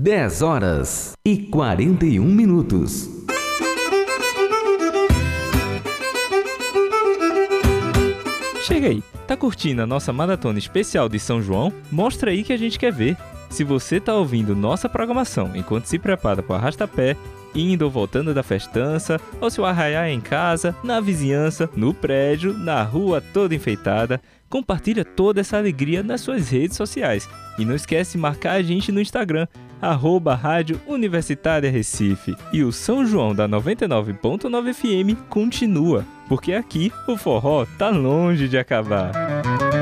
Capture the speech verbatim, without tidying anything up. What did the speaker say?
dez horas e quarenta e um minutos. Chega aí, tá curtindo a nossa maratona especial de São João? Mostra aí que a gente quer ver. Se você tá ouvindo nossa programação enquanto se prepara para o arrasta-pé, indo ou voltando da festança, ou se o arraiá é em casa, na vizinhança, no prédio, na rua toda enfeitada, compartilha toda essa alegria nas suas redes sociais. E não esquece de marcar a gente no Instagram, arroba Rádio Universitária Recife. E o São João da noventa e nove ponto nove F M continua, porque aqui o forró tá longe de acabar.